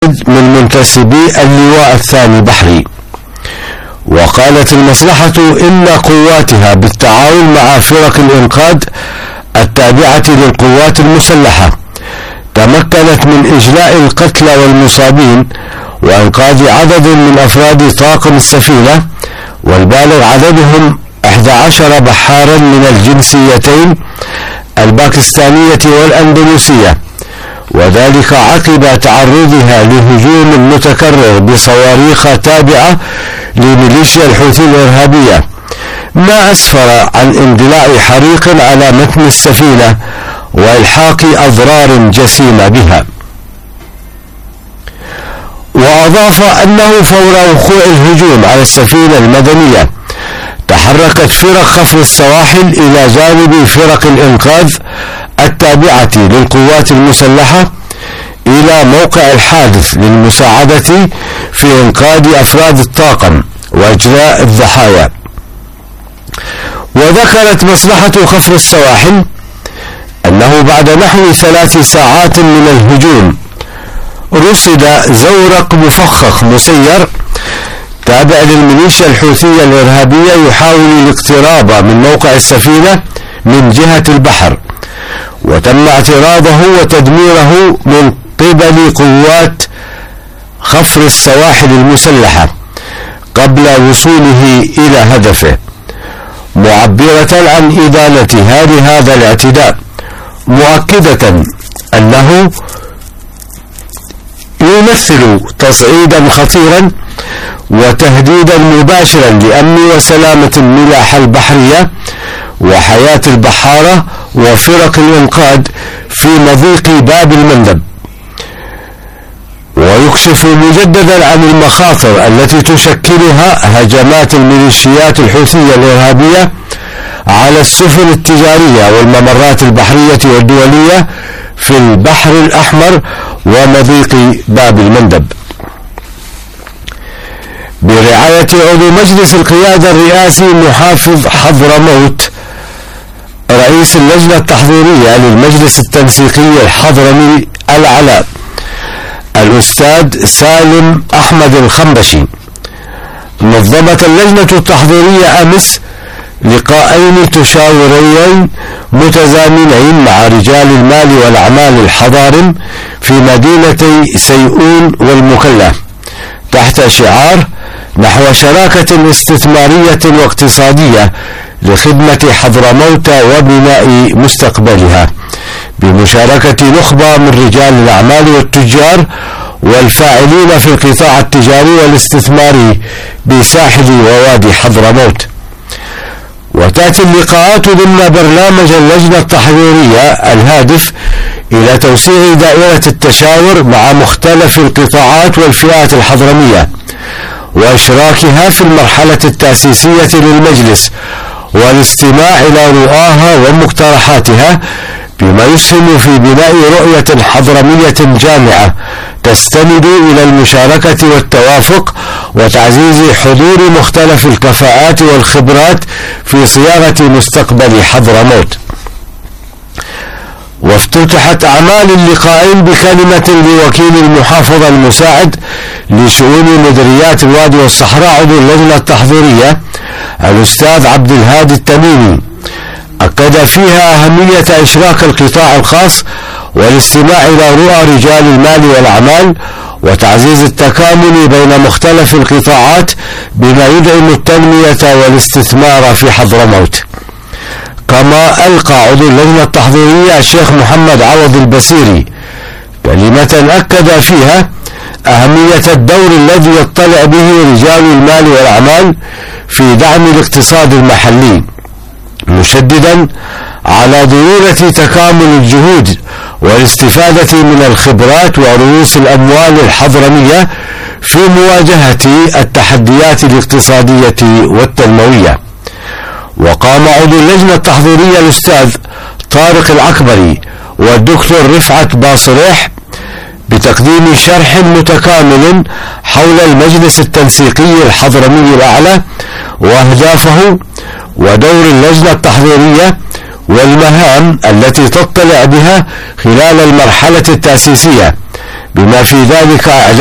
من منتسبي اللواء الثاني بحري. وقالت المصلحة إن قواتها بالتعاون مع فرق الإنقاذ التابعة للقوات المسلحة تمكنت من إجلاء القتلى والمصابين وإنقاذ عدد من أفراد طاقم السفينة، والبالغ عددهم 11 بحارا من الجنسيتين الباكستانية والأندونيسية، وذلك عقب تعرضها لهجوم متكرر بصواريخ تابعة لميليشيا الحوثي الإرهابية، ما أسفر عن اندلاع حريق على متن السفينة وإلحاق أضرار جسيمة بها. وأضاف أنه فور وقوع الهجوم على السفينة المدنية تحركت فرق خفر السواحل إلى جانب فرق الإنقاذ التابعة للقوات المسلحة إلى موقع الحادث للمساعدة في إنقاذ أفراد الطاقم وإجلاء الضحايا. وذكرت مصلحة خفر السواحل أنه بعد نحو 3 ساعات من الهجوم رصد زورق مفخخ مسير تابع للميليشيا الحوثية الإرهابية يحاول الاقتراب من موقع السفينة من جهة البحر، وتم اعتراضه وتدميره من قبل قوات خفر السواحل المسلحة قبل وصوله إلى هدفه، معبرة عن إدانة هذا الاعتداء، مؤكدة أنه يمثل تصعيدا خطيرا وتهديدا مباشرا لأمن وسلامة الملاحة البحرية وحياة البحارة وفرق الإنقاذ في مضيق باب المندب، ويكشف مجددا عن المخاطر التي تشكلها هجمات الميليشيات الحوثية الإرهابية على السفن التجارية والممرات البحرية والدولية في البحر الأحمر ومضيق باب المندب. برعاية عضو مجلس القيادة الرئاسي محافظ حضرموت رئيس اللجنة التحضيرية للمجلس التنسيقي الحضرمي العلاء الأستاذ سالم أحمد الخنبشي، نظمت اللجنة التحضيرية أمس لقاءين تشاوريين متزامنين مع رجال المال والأعمال الحضارم في مدينتي سيئون والمكلا تحت شعار نحو شراكة استثمارية واقتصادية لخدمة حضرموت وبناء مستقبلها، بمشاركة نخبة من رجال الأعمال والتجار والفاعلين في القطاع التجاري والاستثماري بساحل ووادي حضرموت. وتأتي اللقاءات ضمن برنامج اللجنة التحضيرية الهادف إلى توسيع دائرة التشاور مع مختلف القطاعات والفئات الحضرمية وإشراكها في المرحلة التأسيسية للمجلس والاستماع إلى رؤاها ومقترحاتها، بما يسهم في بناء رؤية حضرمية جامعة تستند إلى المشاركة والتوافق وتعزيز حضور مختلف الكفاءات والخبرات في صياغة مستقبل حضرموت. وافتتحت أعمال اللقاءين بكلمة لوكيل المحافظة المساعد لشؤون مديريات الوادي والصحراء عضو اللجنة التحضيرية الأستاذ عبد الهادي التميمي، أكد فيها أهمية إشراك القطاع الخاص والاستماع إلى رؤى رجال المال والأعمال وتعزيز التكامل بين مختلف القطاعات بما يدعم التنمية والاستثمار في حضرموت. كما ألقى عضو اللجنة التحضيرية الشيخ محمد عوض البسيري كلمة أكد فيها أهمية الدور الذي يطلع به رجال المال والأعمال في دعم الاقتصاد المحلي، مشددا على ضرورة تكامل الجهود والاستفادة من الخبرات ورؤوس الأموال الحضرمية في مواجهة التحديات الاقتصادية والتنموية. وقام عضو اللجنة التحضيرية الأستاذ طارق العكبري والدكتور رفعت باصريح بتقديم شرح متكامل حول المجلس التنسيقي الحضرمي الأعلى وأهدافه ودور اللجنة التحضيرية والمهام التي تطلع بها خلال المرحلة التأسيسية بما في ذلك إعلان